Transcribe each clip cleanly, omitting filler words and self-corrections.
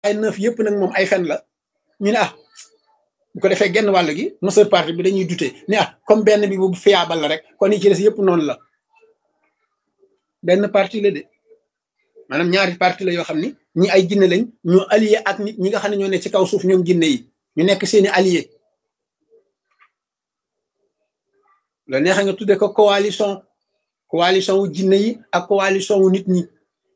ay 9 yëpp nag moom ay fen la ñu ne bu ko defee genn wàll gi majeure partie bi dañuy douter ne comme benn bi bu fiable la rek kon yi ci des yëpp noonu la benn partie la de maanaam ñaari partie la yoo xam ni ñi ay jinne lañ ñoo allié ak nit ñi nga xam ne ñoo ne ci kaw suuf ñoom jinne yi ñu nekk seeni allié la neexa nga tudde ko coalition wu jinne yi ak coalition wu nit ñi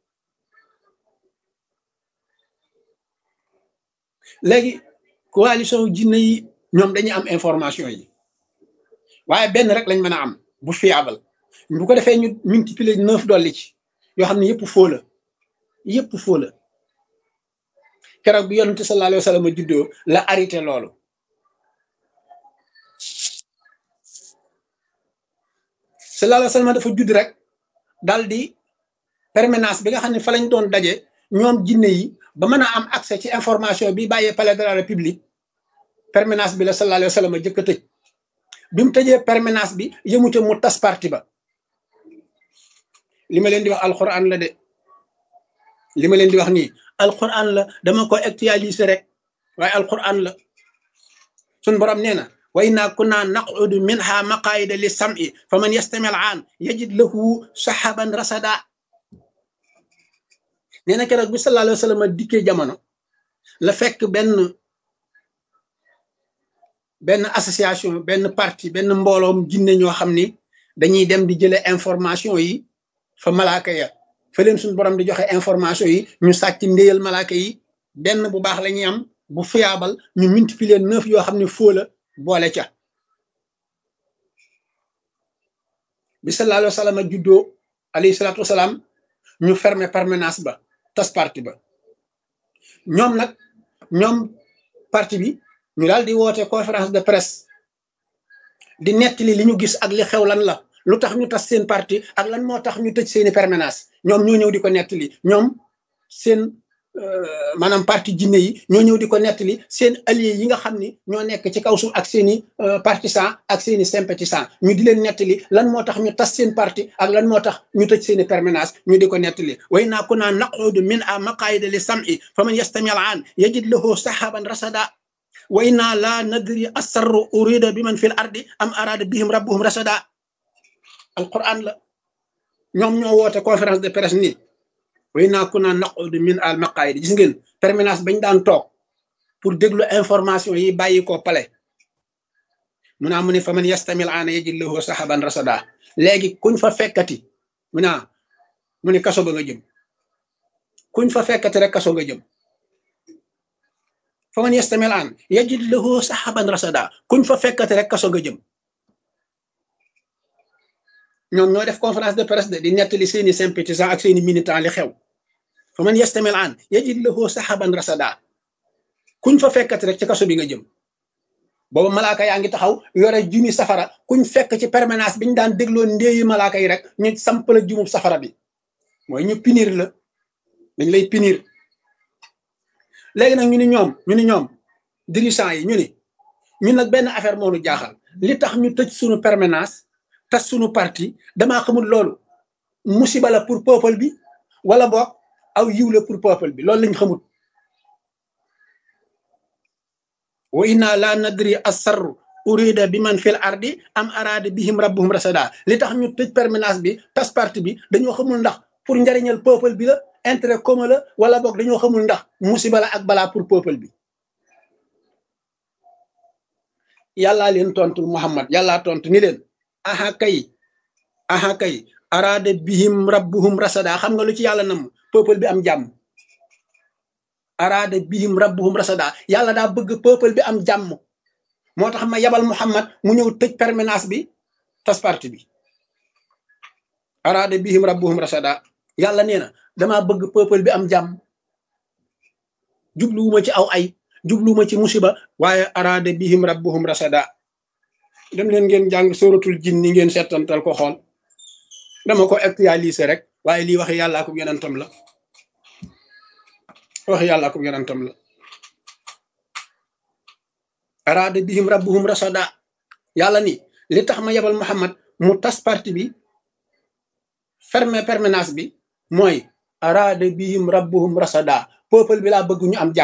léegi coalition wu jinne yi ñoom dañuy am information yi waaye benn rek lañ mën a am bu fiable bu ko defee ñu multiplier 9 dolli ci yoo xam ne yëpp faux la yëpp faux la keroog bi yonente sallallahu alayhi wa sallam juddoo la arrêté loolu sallallahu alayhi wa sallam dafa judd rek dal di permanence bi nga xam ne fa lañ doon daje ñoom jinne yi ba mën a am accès ci information bi bàyyee palais de la république permanence bi la sallallahu alayhi wa sallam jëkk a tëj bi mu tëjee permanence bi yëmute mu tas parti ba li ma leen di wax alquran la de li ma leen di wax nii alquran la dama ko actualiser rek waaye alquran la sun borom nee na wa inna kunna naqudu minha maqaida li sam'i fa man yastami al aan yajid lahu sahaban rasada nee na keroog bi sallallahu alayhi wa sallam dikkee jamono la fekk benn association benn parti benn mbooloom jinne ñoo xam ni dañuy dem di jële information yi fa malaaka ya fa leen suñu borom di joxe information yi ñu sàcc ndéyal malaaka yi benn bu baax la ñuy am bu fiable ñu multiplier 9 yoo xam ne faux la boole ca bi sallallahu alayhi wa sallam juddoo alayhi salaatu wasalaam ñu fermer permanence ba tas parti ba ñoom parti bi ñu daal di woote conférence de presse di nettali li ñu gis ak li xew lan la lu tax ñu tas seen parti ak lan moo tax ñu tëj seeni permanence ñoom ñoo ñëw di ko nettali ñoom seen maanaam parti jinne yi ñoo ñëw di ko nettali seen allié yi nga xam ni ñoo nekk ci kaw suuf ak seeni partisans ak seeni sympathisants ñu di leen nettali lan moo tax ñu tas seen parti ak lan moo tax ñu tëj seeni permanence ñu di ko nettali wa inna kunna naqudu minha maqaida li sam'i fa man yastami al aan yajid lahu sahaban rasada wa inna la nadri asarru urida bi man fi l ardi am arada bihim rabbuhum rasada alquran la ñoom ñoo woote conférence de presse nii wa inna kunna naqudu min al maqaayid gis ngeen permanence bañ daan toog pour déglu information yi bàyyi ko palais mu naa mu ne fa man yastamil aana yajid lahu sahaban rasada léegi kuñ fa fekkati mu ne kaso ba nga jëm kuñ fa fekkati rek kaso nga jëm fa man yastamil aan yajid lahu sahaban rasada kuñ fa fekkati rek kaso nga jëm ñoom ñoo def conférence de presse de di nettali seeni sympathisants ak seeni militants li xew fa man yastamil aan yajid lahu sahaban rasada kuñ fa fekkati rek ci kaso bi nga jëm booba malaaka yaa ngi taxaw yore jumi safara kuñ fekk ci permanence bi ñu daan dégloo ndéeyi malaaka yi rek ñu samp la jumub safara bi mooy ñu punir la dañ lay punir léegi nag ñu ni ñoom dirigeants yi ñun nag benn affaire moo nu jaaxal li tax ñu tëj suñu permanence tas suñu parti damaa xamul loolu musiba la pour peuple bi wala boog aw yiw la pour peuple bi loolu lañ xamul wa inna la nadri asarru urida bi man fil ardi am arada bihim rabbuhum rasada li tax ñu tëj permanence bi tas parti bi dañoo xamul ndax pour njariñal peuple bi la intérêt commun la wala boog dañoo xamul ndax musiba la ak balaa pour peuple bi yàllaa leen tontul Muhammad yàllaa tontu ni leen aha kay arada bihim rabbuhum rasada xam nga lu ci yàlla nam peuple bi am jàmm arada bihim rabbuhum rasada yàlla daa bëgg peuple bi am jàmm moo tax ma yabal Muhammad mu ñëw tëj permanence bi tas parti bi arada bihim rabbuhum rasada yàlla nee na damaa bëgg peuple bi am jàmm jubluwuma ci aw ay jubluwuma ci musiba waaye arada bihim rabbuhum rasada dem leen ngeen jàng suratul jinni ngeen seetantal ko xool dama ko actualiser rek waaye lii wax yàllaa ko yonentam la wax yàllaa ko yonentam la arada bihim rabbuhum rasada yàlla ni li tax ma yebal Muhammad mu tas parti bi fermer permanence bi mooy arada bihim rabbuhum rasada peuple bi laa bëgg ñu am jàmm